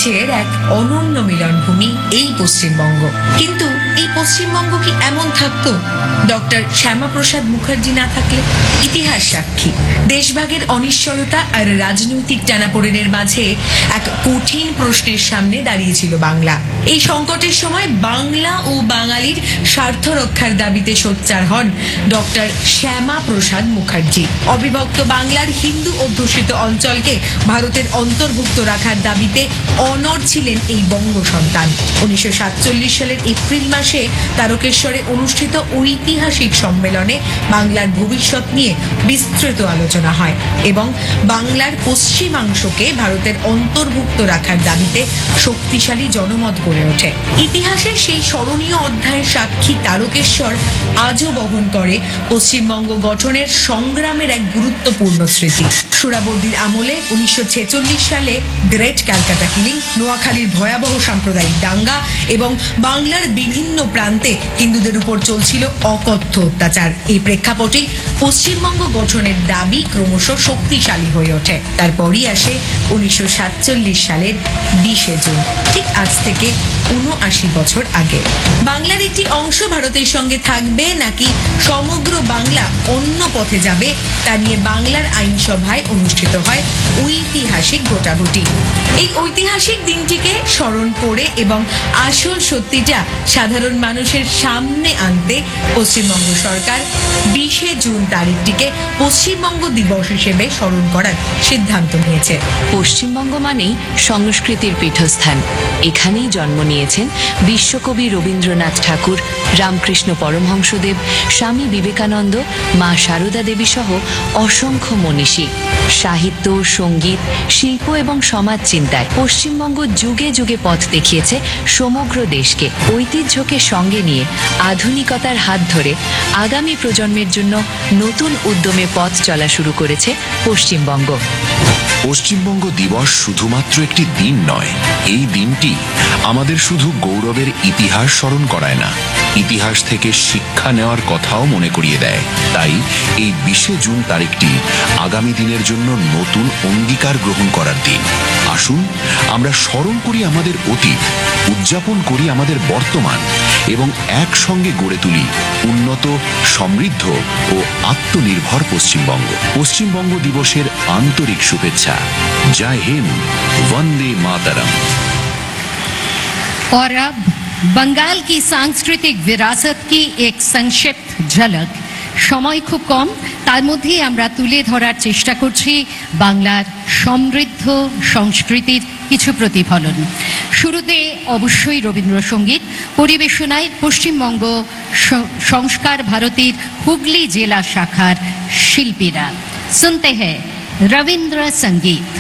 ঐতিহ্যের এক অনন্য মিলনভূমি এই পশ্চিমবঙ্গ। কিন্তু এই পশ্চিমবঙ্গ কি এমন থাকতো ডক্টর শ্যামাপ্রসাদ মুখার্জি না থাকলে? ইতিহাস সাক্ষী দেশভাগের অনিশ্চয়তা আর রাজনৈতিক টানাপোড়েনের মাঝে এক কঠিন প্রশ্নের সামনে দাঁড়িয়েছিল বাংলা। এই সংকটের সময় বাংলা ও বাঙালির স্বার্থ রক্ষার দাবিতে সোচ্চার হন ডক্টর শ্যামাপ্রসাদ মুখার্জি। অবিভক্ত বাংলার হিন্দু অধ্যুষিত অঞ্চলকে ভারতের অন্তর্ভুক্ত রাখার দাবিতে অনড় ছিলেন এই বঙ্গ সন্তান। 1947 সালের এপ্রিল মাসে তারকেশ্বরে অনুষ্ঠিত ঐতিহাসিক সম্মেলনে বাংলার ভবিষ্যৎ নিয়ে বিস্তৃত আলোচনা হয় এবং বাংলার পশ্চিমাংশকে ভারতের অন্তর্ভুক্ত রাখার দাবিতে শক্তিশালী জনমত গড়ে ওঠে। ইতিহাসের সেই স্মরণীয় অধ্যায়ের সাক্ষী তারকেশ্বর আজও বহন করে পশ্চিমবঙ্গ গঠনের সংগ্রামের এক গুরুত্বপূর্ণ স্মৃতি। সুরাবর্দির আমলে 1946 সালে গ্রেট ক্যালকাটা কিলিং, নোয়াখালীর ভয়াবহ সাম্প্রদায়িক দাঙ্গা এবং বাংলার বিভিন্ন প্রান্তে হিন্দুদের উপর চলছিল অকথ্য অত্যাচার। এই প্রেক্ষাপটে পশ্চিমবঙ্গ গঠনের দাবি ক্রমশ শক্তিশালী হয়ে ওঠে। তারপরই আসে 1947 সালের 20 জুন, ঠিক আজ থেকে 79 বছর আগে। বাংলার একটি অংশ ভারতের সঙ্গে থাকবে নাকি সমগ্র বাংলা অন্য পথে যাবে তা নিয়ে বাংলার আইনসভায় অনুষ্ঠিত হয় ঐতিহাসিক ভোটাভুটি। এই ঐতিহাসিক দিনটিকে স্মরণ করে এবং আসল সত্যিটা সাধারণ মানুষের সামনে আনতে পশ্চিমবঙ্গ সরকার 20 জুন তারিখটিকে পশ্চিমবঙ্গ দিবস হিসেবে স্মরণ করার সিদ্ধান্ত নিয়েছে। পশ্চিমবঙ্গ মানেই সংস্কৃতির পীঠস্থান। এখানেই জন্ম নিয়েছেন বিশ্বকবি রবীন্দ্রনাথ ঠাকুর, রামকৃষ্ণ পরমহংসদেব, স্বামী বিবেকানন্দ, মা সারদা দেবী সহ অসংখ্য মনীষী। সাহিত্য, সঙ্গীত, শিল্প এবং সমাজ চিন্তায় পশ্চিমবঙ্গ যুগে যুগে পথ দেখিয়েছে সমগ্র দেশকে। ঐতিহ্যকে সঙ্গে নিয়ে আধুনিকতার হাত ধরে আগামী প্রজন্মের জন্য নতুন উদ্যমে পথ চলা শুরু করেছে পশ্চিমবঙ্গ। পশ্চিমবঙ্গ দিবস শুধুমাত্র একটি দিন নয়, এই দিনটি আমাদের শুধু গৌরবের ইতিহাস স্মরণ করায় না, ইতিহাস থেকে শিক্ষা নেওয়ার কথাও মনে করিয়ে দেয়। তাই এই 20 জুন তারিখটি আগামী দিনের জন্য নতুন অঙ্গীকার গ্রহণ করার দিন। আসুন আমরা স্মরণ করি আমাদের অতীত, উদযাপন করি আমাদের বর্তমান এবং একসঙ্গে গড়ে তুলি উন্নত, সমৃদ্ধ ও আত্মনির্ভর পশ্চিমবঙ্গ। পশ্চিমবঙ্গ দিবসের আন্তরিক শুভেচ্ছা। জয় হিন্দ, वंदे मातरम। और अब बंगाल की सांस्कृतिक विरासत की एक संक्षिप्त झलक। समय खूब कम, तार मধ্যে আমরা তুলে ধরার চেষ্টা করছি বাংলার সমৃদ্ধ সংস্কৃতির কিছু প্রতিফলন। শুরুতে অবশ্যই রবীন্দ্রসঙ্গীত, পরিবেশনায় পশ্চিমবঙ্গ সংস্কার ভারতীর হুগলি জেলা শাখার শিল্পীরা। শুনতে হ্যায় রবীন্দ্র সঙ্গীত।